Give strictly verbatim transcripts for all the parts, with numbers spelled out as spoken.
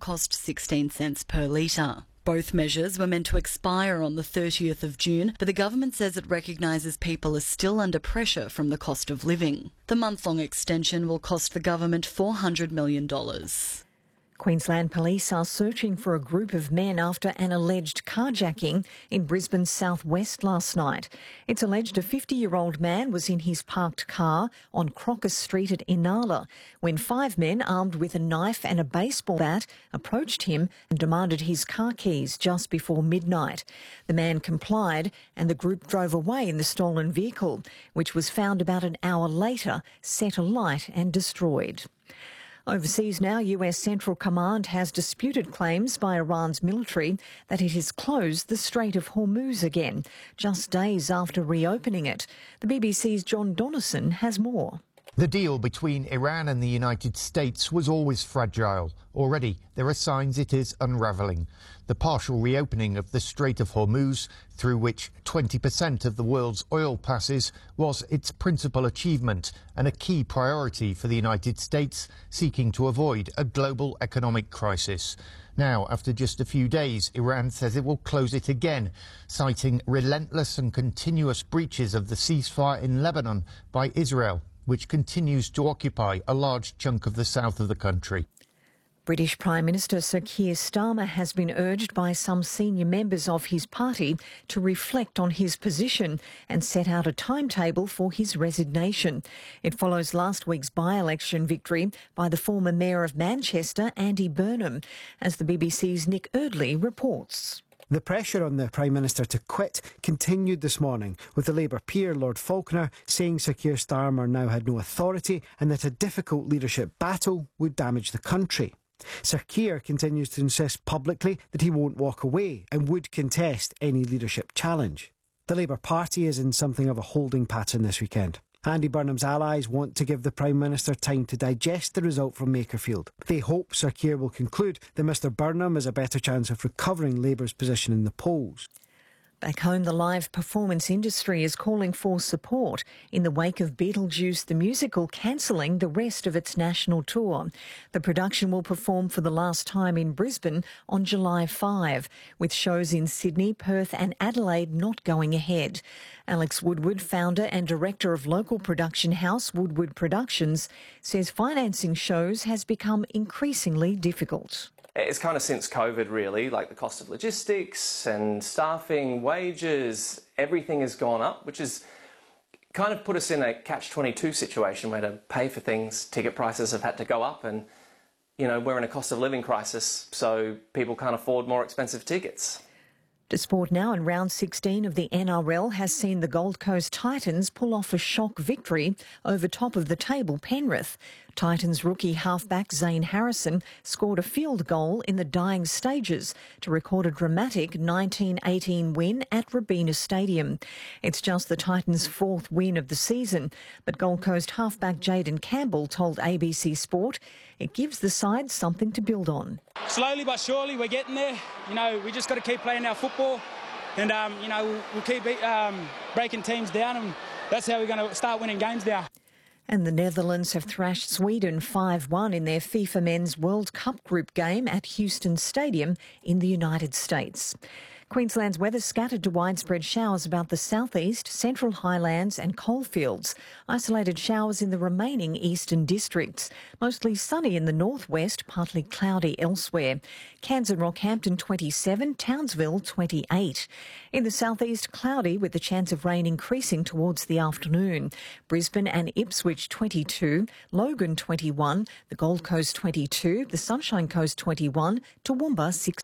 cost sixteen cents per litre. Both measures were meant to expire on the thirtieth of June, but the government says it recognises people are still under pressure from the cost of living. The month-long extension will cost the government four hundred million dollars. Queensland Police are searching for a group of men after an alleged carjacking in Brisbane's southwest last night. It's alleged a fifty-year-old man was in his parked car on Crocus Street at Inala when five men armed with a knife and a baseball bat approached him and demanded his car keys just before midnight. The man complied and the group drove away in the stolen vehicle, which was found about an hour later, set alight and destroyed. Overseas now, U S Central Command has disputed claims by Iran's military that it has closed the Strait of Hormuz again, just days after reopening it. The B B C's John Donnison has more. The deal between Iran and the United States was always fragile. Already, there are signs it is unravelling. The partial reopening of the Strait of Hormuz, through which twenty percent of the world's oil passes, was its principal achievement and a key priority for the United States, seeking to avoid a global economic crisis. Now, after just a few days, Iran says it will close it again, citing relentless and continuous breaches of the ceasefire in Lebanon by Israel, which continues to occupy a large chunk of the south of the country. British Prime Minister Sir Keir Starmer has been urged by some senior members of his party to reflect on his position and set out a timetable for his resignation. It follows last week's by-election victory by the former Mayor of Manchester, Andy Burnham, as the B B C's Nick Eardley reports. The pressure on the Prime Minister to quit continued this morning, with the Labour peer Lord Falconer saying Sir Keir Starmer now had no authority and that a difficult leadership battle would damage the country. Sir Keir continues to insist publicly that he won't walk away and would contest any leadership challenge. The Labour Party is in something of a holding pattern this weekend. Andy Burnham's allies want to give the Prime Minister time to digest the result from Makerfield. They hope Sir Keir will conclude that Mr Burnham has a better chance of recovering Labour's position in the polls. Back home, the live performance industry is calling for support in the wake of Beetlejuice the musical cancelling the rest of its national tour. The production will perform for the last time in Brisbane on July fifth, with shows in Sydney, Perth and Adelaide not going ahead. Alex Woodward, founder and director of local production house Woodward Productions, says financing shows has become increasingly difficult. It's kind of since COVID, really, like the cost of logistics and staffing, wages, everything has gone up, which has kind of put us in a catch twenty-two situation where to pay for things, ticket prices have had to go up and, you know, we're in a cost of living crisis, so people can't afford more expensive tickets. To sport now, and round sixteen of the N R L has seen the Gold Coast Titans pull off a shock victory over top of the table Penrith. Titans rookie halfback Zane Harrison scored a field goal in the dying stages to record a dramatic nineteen eighteen win at Robina Stadium. It's just the Titans' fourth win of the season, but Gold Coast halfback Jaden Campbell told A B C Sport it gives the side something to build on. Slowly but surely we're getting there. You know, we just got to keep playing our football and, um, you know, we'll, we'll keep um, breaking teams down and that's how we're going to start winning games now. And the Netherlands have thrashed Sweden five one in their FIFA Men's World Cup group game at Houston Stadium in the United States. Queensland's weather scattered to widespread showers about the southeast, central highlands and coalfields. Isolated showers in the remaining eastern districts. Mostly sunny in the northwest, partly cloudy elsewhere. Cairns and Rockhampton twenty-seven, Townsville twenty-eight. In the southeast, cloudy with the chance of rain increasing towards the afternoon. Brisbane and Ipswich twenty-two, Logan twenty-one, the Gold Coast twenty-two, the Sunshine Coast twenty-one, Toowoomba six.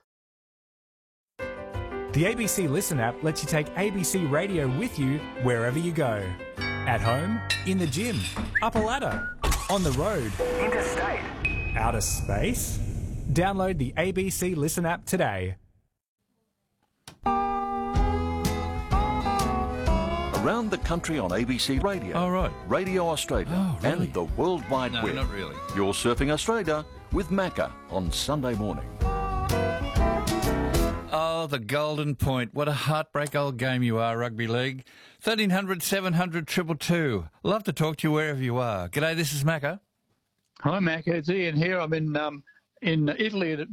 The A B C Listen app lets you take A B C Radio with you wherever you go. At home, in the gym, up a ladder, on the road, interstate, outer space. Download the A B C Listen app today. Around the country on A B C Radio. Oh, right. Radio Australia. Oh, really? And the World Wide no, Web. not really. You're surfing Australia with Macca on Sunday morning. Oh, the Golden Point. What a heartbreak old game you are, Rugby League. thirteen hundred, seven hundred, two two two. Love to talk to you wherever you are. G'day, this is Macca. Hi, Macca. It's Ian here. I'm in um, in Italy at